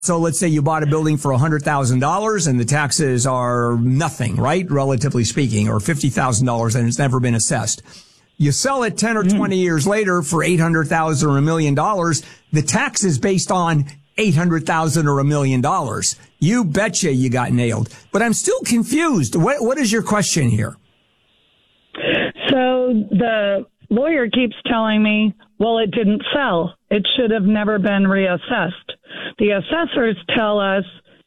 So let's say you bought a building for $100,000 and the taxes are nothing, right? Relatively speaking, or $50,000 and it's never been assessed. You sell it 10 or 20 years later for $800,000 or $1 million. The tax is based on $800,000 or $1 million. You betcha you got nailed. But I'm still confused. What is your question here? So the lawyer keeps telling me, well, it didn't sell. It should have never been reassessed. The assessors tell us,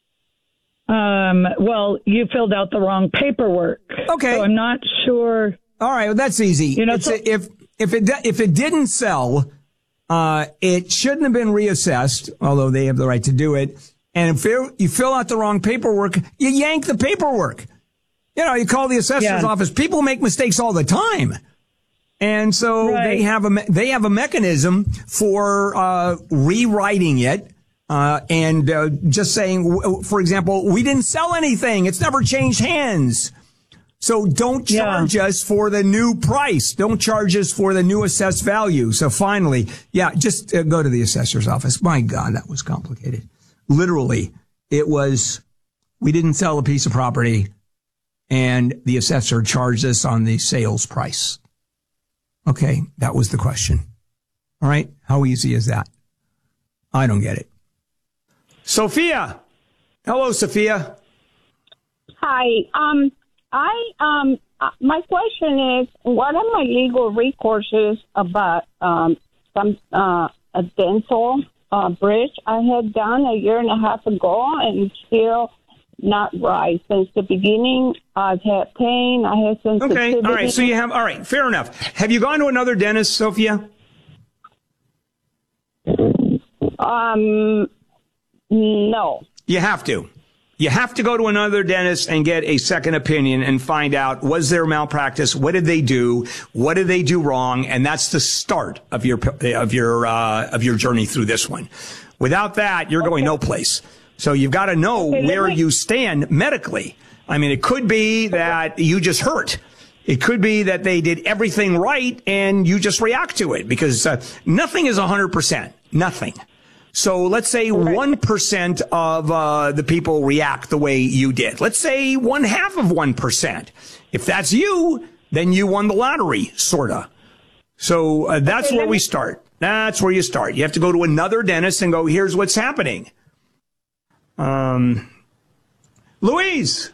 well, you filled out the wrong paperwork. Okay. So I'm not sure. All right. Well, that's easy. You know, if it didn't sell, it shouldn't have been reassessed, although they have the right to do it. And if you fill out the wrong paperwork, you yank the paperwork. You know, you call the assessor's office. People make mistakes all the time. And so they have a mechanism for rewriting it and just saying, for example, we didn't sell anything. It's never changed hands. So don't charge us for the new price. Don't charge us for the new assessed value. So finally, just go to the assessor's office. My God, that was complicated. Literally, it was, we didn't sell a piece of property and the assessor charged us on the sales price. Okay, that was the question. All right, how easy is that? I don't get it. Sophia. Hello, Sophia. Hi. My question is, what are my legal recourses about a dental bridge I had done a year and a half ago, and it's still not right. Since the beginning, I've had pain. I had sensitivity. Okay, all right. So you have, all right, fair enough. Have you gone to another dentist, Sophia? No. You have to. You have to go to another dentist and get a second opinion and find out, was there malpractice? What did they do? What did they do wrong? And that's the start of your journey through this one. Without that, you're going no place. So you've got to know where you stand medically. I mean, it could be that you just hurt. It could be that they did everything right and you just react to it because nothing is 100%. Nothing. So let's say 1% of the people react the way you did. Let's say 1/2%. If that's you, then you won the lottery, sorta. So that's where we start. That's where you start. You have to go to another dentist and go, here's what's happening. Louise.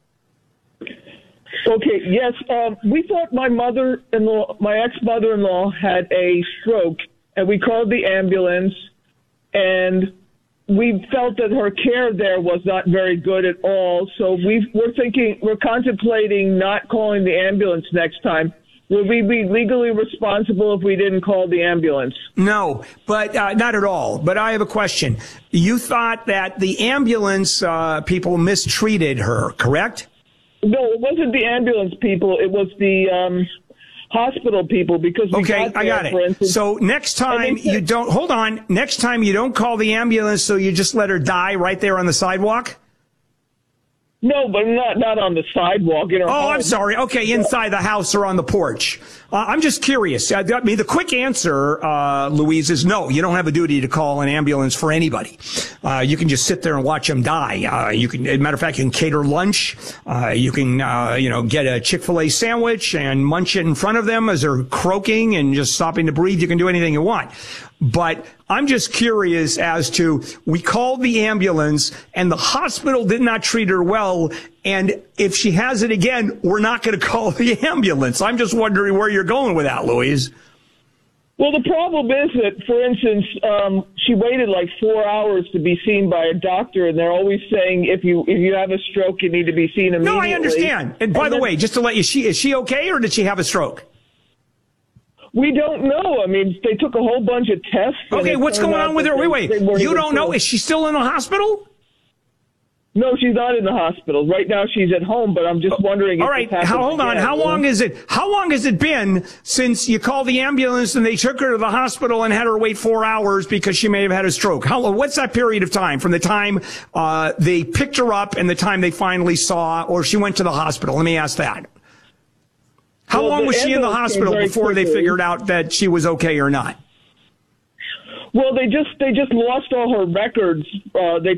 Okay, yes. We thought my ex-mother-in-law had a stroke, and we called the ambulance, and we felt that her care there was not very good at all. So we're contemplating not calling the ambulance next time. Will we be legally responsible if we didn't call the ambulance? No, but not at all. But I have a question. You thought that the ambulance people mistreated her, correct? No, it wasn't the ambulance people. It was the hospital people because we got there, I got it. for instance, so next time you don't, hold on. Next time you don't call the ambulance, so you just let her die right there on the sidewalk? No, but not on the sidewalk. In her home. I'm sorry. Okay, inside the house or on the porch. I'm just curious. I mean, the quick answer, Louise, is no. You don't have a duty to call an ambulance for anybody. You can just sit there and watch them die. You can, as a matter of fact, you can cater lunch. You can, get a Chick-fil-A sandwich and munch it in front of them as they're croaking and just stopping to breathe. You can do anything you want. But I'm just curious as to, we called the ambulance and the hospital did not treat her well. And if she has it again, we're not going to call the ambulance. I'm just wondering where you're going with that, Louise. Well, the problem is that, for instance, she waited like 4 hours to be seen by a doctor, and they're always saying if you have a stroke, you need to be seen immediately. No, I understand. And by the way, just to let you, is she okay, or did she have a stroke? We don't know. I mean, they took a whole bunch of tests. Okay, what's going on with her? Wait. You don't know? Is she still in the hospital? No, she's not in the hospital. Right now she's at home, but I'm just wondering. All right, hold on. How long has it been since you called the ambulance and they took her to the hospital and had her wait 4 hours because she may have had a stroke? What's that period of time from the time they picked her up and the time they finally saw, or she went to the hospital? Let me ask that. How long was she in the hospital before they figured out that she was okay or not? Well, they just lost all her records. They